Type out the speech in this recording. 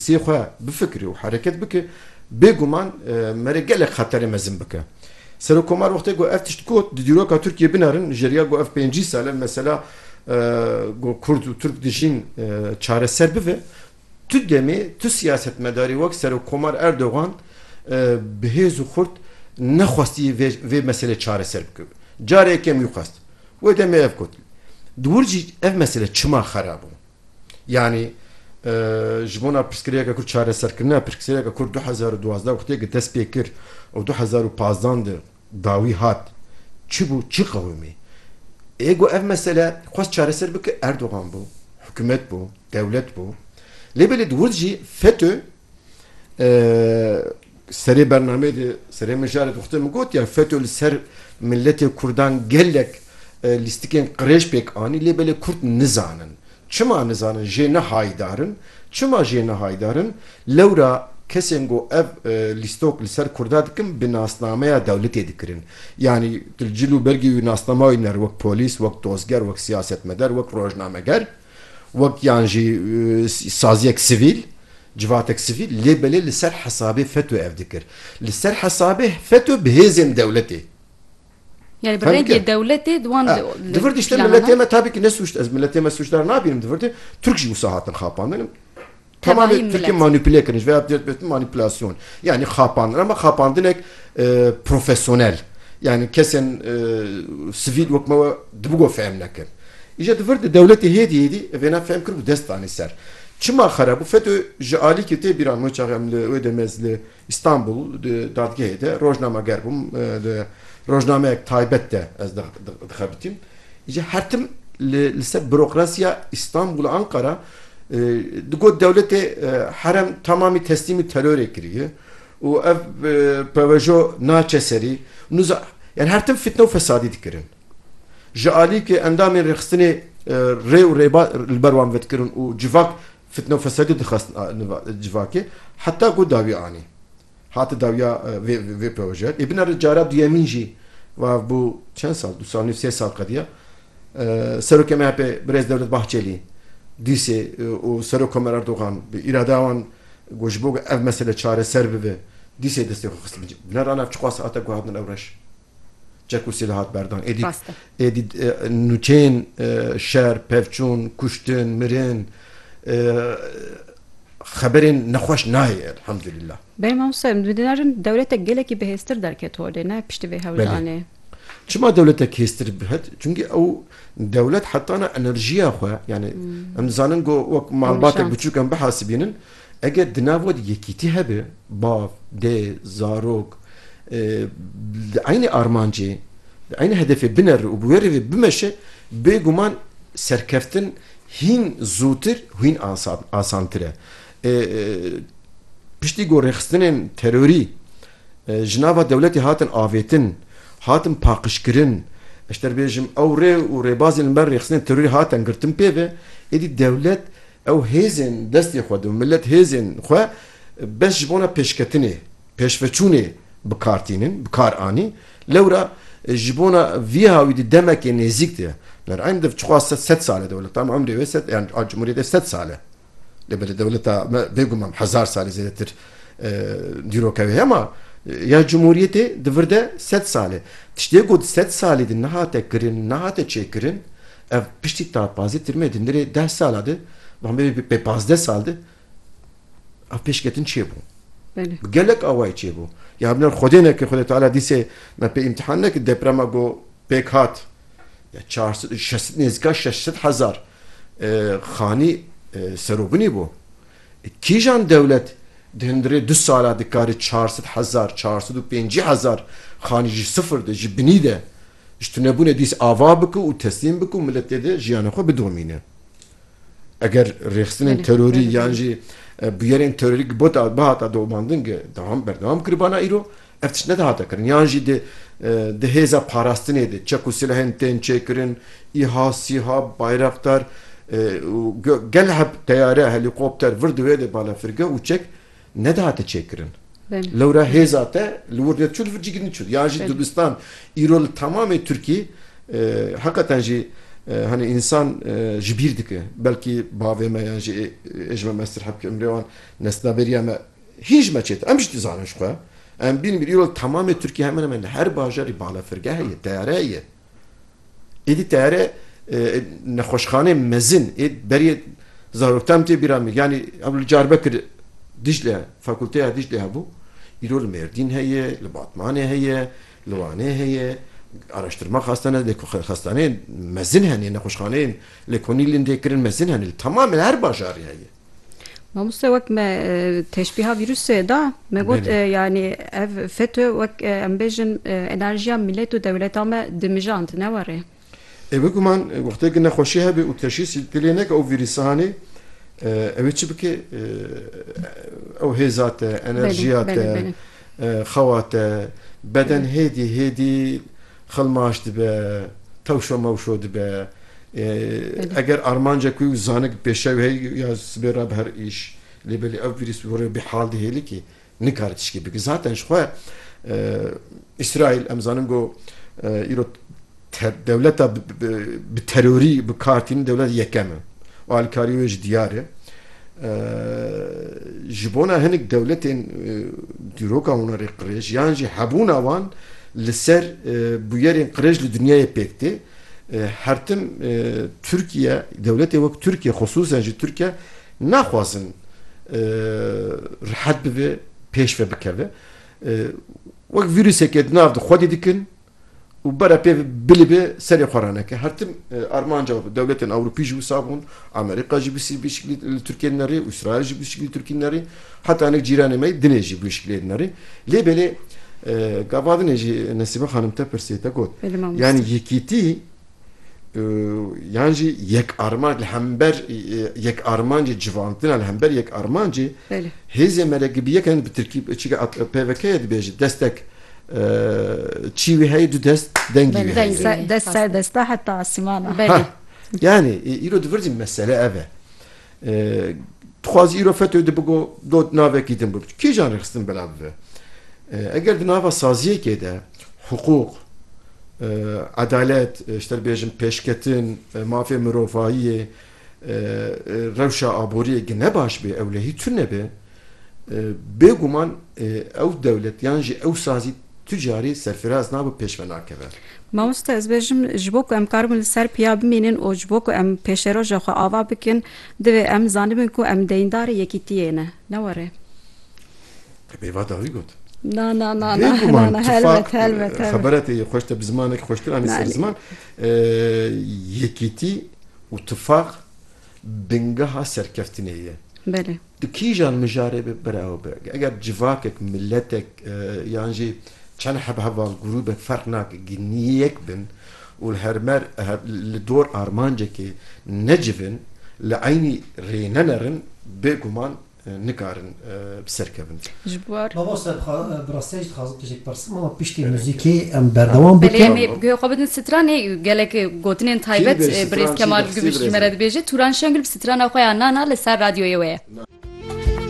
سیخوا بفکری و حرکت بکه بگومان مره گلک خطر مزن بکه سر کمار وقتی گو اف تشت کو دیروکا ترکیه بنارن جریا گو اف 5 ساله مثلا گو کرد و ترک دشین çare ser bive tu demi tu siyaset medarî wek ser komar Erdoğan bihêz û xurt nexwastî vê mesele çare ser bike careke em xwast wê demê ev got dûr jî ev mesele çima xerab bû yani ji bona pirsgirêka Kurd çareserkirina pirsgirêka Kurd 2012 wextê dest pê kir û 2015 de dawî hat çi bû çi qewimî ego ev mesele xwast çareser bike Erdoğan bû hükümet bû devlet bû lê belê dûr jî FETÖ serê bernameyê de serê mijarê wextê min got ya FETÖ li ser milletê Kurdan gelek lîstikên qirêj pêk anî lê belê Kurd nizanin çima nizanin jê ne haydarin çima jê ne haydarin lewra kesên got ev lîstok li ser Kurda dikin bi nasnameya dewletê dikirin yani cil û bergî wî nasnama wîner wek polîs wek dozger wek siyasetmedar wek rojnameger wek yan jî saziyek sivîl civatek sivîl lê belê li ser hesabê FETÖ ev dikir li ser hesabê FETÖ bi hêzên dewletê yani birengê dewletê diwan divir işte milletê me tabii ki ne suç ez milletê me suçlar nabînim divir Türk jî wisa hatin xapandin tamamen Türkiye manipüle kirin veya manipülasyon yani xapandin ama xapandinek profesyonel yani kesen sivîl wek me dibigo fehm nekin İşte divir devleti hediye vena fehm kir bu destanê ser çima xera bu FETÖ ji alîkê tê bîran moçaxem li Ödemez li İstanbul dadgehê de rojnameger bûm rojnameyek taybet de ez dixebitim îşte her tim li ser bürokrasiya İstanbul Ankara digot devletê herem tamamî teslîmî terörê kiriye û ev pevejo naçe serî yani her tim fitne û fesadî dikirin ji alîkê endamên rêxistinê rê û rêba li ber wan vedikirin û civak fitne û fesadî dixistin civakê heta got dawî anî hatı dawiya vê proje binar cara duyemîn jî ve bu çend sal du sal sê sal qediya Serokê MHP Birêz Devlet Bahçeli dîsê û Serokkomer Erdoğan bi îrada wan got ji bo ev mesele çareser bibe dîsê destê xwe xistin binar ana çiqas hata got hatin ew reş cek û silahat berdan êdî nûçeyên şer pevçûn kuştin mirin xeberên nexweş nayê elhamdülillah benim amsayım dinarin devlete gelekî bihêztir derket holê ne piştî vê hewlanê çima devletek hêztir bihet çünkü ew devlet hetana enerjiya xwe yani em dizanin got wek malbatek biçûk em bihasibînin eger di nav we yekîtî hebe bav dê zarok aynı armancê aynı hedefê biner û bi wê rêvê bimeşe bêguman serkeftin hîn zûtir hîn asantir e piştî got rêxistinên terorî ji nava dewletê hatin avêtin hatin paqişkirin eşter bêjim ew rê û rêbazên li ber rêxistinên terorî hatin girtin pêve êdî devlet ew hêzên destê xwe di millet hêzên xwe beş ji bona pêşketinê pêşveçûnê bikartînin bikar anî lewra ji bona vî hawî di demekê nêzik de aynı dev çiqas 7 sale devlet tam ömrê wê set yani cumhuriyetê 7 sale lebelê devleta bêgumam 1000 salê zêdetir dîrokevê ama ya cumhuriyetê divir de 7 salê tiştê got 7 salê de nehate kirin nehate çêkirin ev piştî tapazî tirmê din dirê 10 sala de pê 15 sal de ev pêşketin çê bû gelek awayê çê bû ya binar xwedê neke xwedê teala dîsê me pê îmtihan nekir deprema got pêk hat ya 400 nêzîka 600,000 xanî serobinî bû kîjan dewlet di hindirê 2 sala dikarî 400,000 450,000 xanî ji sıfır de ji binî de ji tunebûnê dîs ava bike û teslîm bike û milletê de jiyana xwe bidomîne eger rêxistinên terorî yan jî bûyerên terorîk bihata domandin berdewam kiribana îro ev tişt nedihata kirin yan jî di hêza parastinê de çek û silahên tên çêkirin îha sîha bayraktar gel hep teyare helikopter vir di wê de balafirge û çek nedihate çêkirin lewra hêza te li wir çû li vir cî girin çû yan jî Dibistan îro li tamamê Tirkî heqeten jî hani insan ji bîr dike belkî bavê me yan jî êjme me sirheb ke emrê wan nesnaberiya me hîj me çêtir em jî dizanin ji xwe em bînin îro tamamê Tirkiye hemen hemen her bajarî balafirgeh heye teyare heye êdî teyare nexweşxanê mezin ê beriyê zaroktem tê bîra me yani ew li Carbekir Dicle fakülteya Dicle hebû îro li Mêrdîn heye li Batmanê heye li Wanê heye araştırma hastaneyên mezin hene nexweşxaneyên lêkonîlên dê kirin mezin hene tamamen her bajarî heye. Mamoste wek me teşbiha virüsê da me got yani ev FETÖ wek em bêjin enerjiya millet û dewleta me dimijand ne were? Biguman wextê nexweşî hebe û teşhîs dilê neke ew vîrîsa hene ew çi bike ew hêza te enerjiya te xewa te beden hêdî xilmaş dibe tewşo mewşo dibe eger armanca ku zanik pêşev hey ya sibêra bi her îş lê belê ev vîrîs were bi hal dihêlî ki nikare tişkî bike zaten ji xwe İsrail em zanin got îro devleta bi terorî bi kartînin devlet yekem e û alîkarî wê ji diyar e ji bona hinek devletên dîroka wan rê qirêj yan jî hebûna wan li ser bûyerên qirêj li dunyayê pêk tê her tim Türkiye devletê wek Türkiye xusûsen jî Türkiye naxwazin rihet bibe pêş ve bikeve wek vîrusekê di nav de xwedî dikin û bera pê bilibe serê xwe raneke her tim armanca devletên Ewropî jî wisa bûn Amerîka jî bi şiklî li Tirkiyeyê nerê û İsrail jî bi şiklî Tirkiyê nerê heta hinek cîranê me dinê jî bi şiklê nerê lê belê gavadinê jî Nesîbe xanim te pirsê te got yani yekîtî yan jî yek arman li hember yek armancê civantina li hember yek armancê hêzê me re gibi yekin bi Tirkî çîka PVK'ye dibêje destek çî wî heye du dest dengî wî heye dest ser desta heta asîmana yani îro divirzî mesele ev e dixwazî îro FETÖ dibigo dod navekî din bû kîjan rexistin belav bibe eger di nava saziyekê de hukuk adalet işte bêjin pêşketin mafê mirovayiyê rewşa aboriyê ne baş bê ewlehî tune be bêguman ew dewlet yan jî ew sazî tu carî serfiraz nabe pêşve nakeve. Mamoste ez bêjim ji bo ku em karibin li ser piya bimînin û ji bo ku em pêşeroja xwe ava bikin divê em zanibin ku em deyndar yekîtiyê ne were? Bêva dawî got. Na helbet xeberetê xweş te bi zimanekî xweştir anî ser ziman yekîtî û tifaq bingeha serkeftinê ye di kîjan mijarê be beraw be eger civakek milletek yan jî çend hebheval grûbek ferq nake giniyek bin û hermer li dor armancekê necivin li aynî rê nenerin bêguman nikarin serkevin. Babasta birastî dixwazim tişek persim ama piştî muzîkê em berdewam bikin. Belê xwe bidin stranê gelek gotinên taybet Brêz Kemal Gümüş ji me re dibêje Turan Şengül bi strana xwe ya nana li ser radyoyê we ye.